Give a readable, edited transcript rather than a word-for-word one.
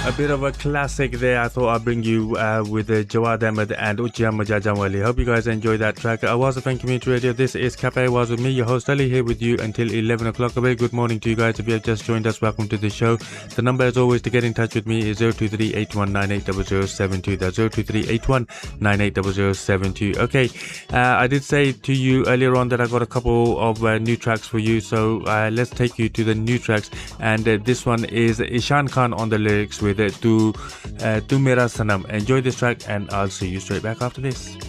A bit of a classic there. I thought I'd bring you with Jawad Ahmed and Uchia Majajamwali. Hope you guys enjoyed that track. Awaz FM Community Radio. This is Cafe Awaz with me, your host Ali, here with you until 11 o'clock. A very good morning to you guys. If you have just joined us, welcome to the show. The number as always to get in touch with me is 023-8198-0072. That's 023-8198-0072. Okay, I did say to you earlier on that I got a couple of new tracks for you. So let's take you to the new tracks. And this one is Ishan Khan on the lyrics with Tu Mera Sanam. Enjoy this track and I'll see you straight back after this.